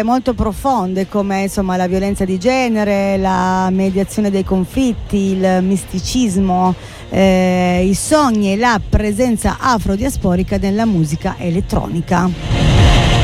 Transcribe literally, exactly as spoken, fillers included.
molto profonde come insomma la violenza di genere, la mediazione dei conflitti, il misticismo, eh, i sogni e la presenza afrodiasporica nella musica elettronica.